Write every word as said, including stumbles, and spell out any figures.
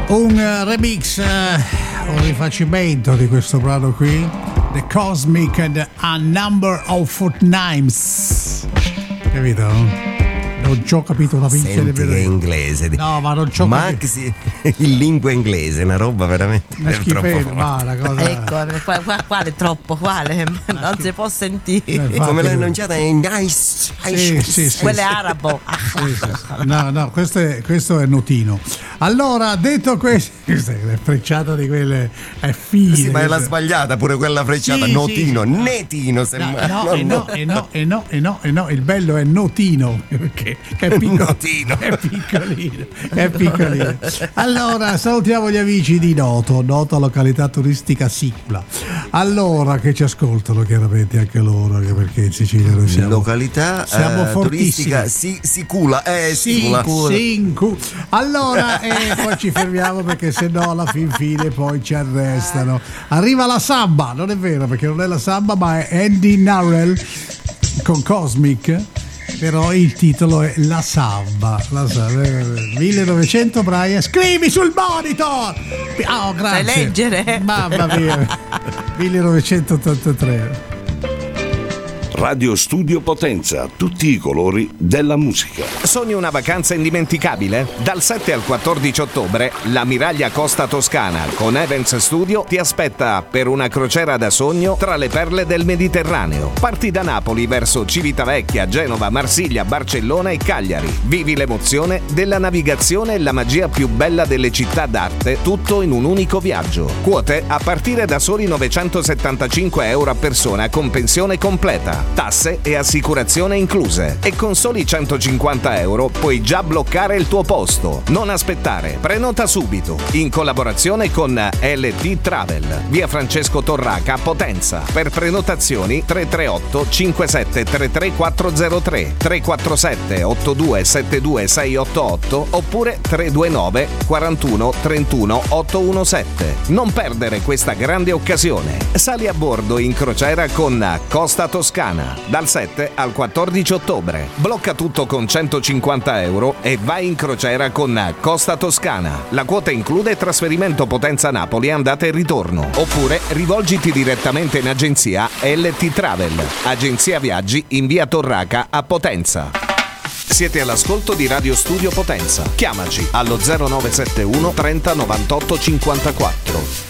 Un uh, remix, uh, un rifacimento di questo brano qui, The Cosmic and A Number of Footnames. Capito? Non ci ho capito una piccola. Senti che è inglese. No, ma non ci ho capito. Maxi in lingua inglese, una roba veramente Una schifezza, ma una cosa. Ecco, qua, qua, quale troppo, quale? Non si può sentire. Eh, come l'hai annunciata è nice. Sì, sì, sì, quello sì. è arabo. Sì, sì. No, no, questo è, questo è notino. Allora, detto questo, questa è la frecciata di quelle è fine. Sì, ma è la questa. sbagliata pure quella frecciata. Sì, notino, sì, sì. netino No, semmai. no, No, e no, e no, e no, e no, e no, il bello è notino, perché è piccolo, Notino. è piccolino, è piccolino. Allora, salutiamo gli amici di Noto, nota località turistica sicula. Allora, che ci ascoltano chiaramente anche loro, anche perché in Sicilia noi siamo località siamo eh, fortissimi. turistica si, sicula, eh, sicula. Sincu. Allora, eh, poi ci fermiamo perché se no alla fin fine poi ci arrestano. Arriva la samba, non è vero perché non è la samba ma è Andy Narrell con Cosmic, però il titolo è La Samba. La samba. millenovecento, Brian, scrivi sul monitor. Oh, grazie. Sai leggere? Mamma mia. millenovecentottantatré. Radio Studio Potenza, tutti i colori della musica. Sogni una vacanza indimenticabile? Dal sette al quattordici ottobre l'Ammiraglia Costa Toscana con Events Studio ti aspetta per una crociera da sogno tra le perle del Mediterraneo. Parti da Napoli verso Civitavecchia, Genova, Marsiglia, Barcellona e Cagliari. Vivi l'emozione della navigazione e la magia più bella delle città d'arte, tutto in un unico viaggio. Quote a partire da soli novecentosettantacinque euro a persona con pensione completa. Tasse e assicurazione incluse. E con soli centocinquanta euro puoi già bloccare il tuo posto. Non aspettare, prenota subito. In collaborazione con L T Travel, via Francesco Torraca a Potenza. Per prenotazioni tre tre otto cinque sette tre tre quattro zero tre, tre quattro sette otto due sette due sei otto otto oppure tre due nove quarantuno trentuno ottocentoquarantasette. Non perdere questa grande occasione. Sali a bordo in crociera con Costa Toscana dal sette al quattordici ottobre. Blocca tutto con centocinquanta euro e vai in crociera con Costa Toscana. La quota include trasferimento Potenza-Napoli andata e ritorno. Oppure rivolgiti direttamente in agenzia L T Travel, agenzia viaggi in via Torraca a Potenza. Siete all'ascolto di Radio Studio Potenza. Chiamaci allo zero nove sette uno trenta novantotto cinquantaquattro.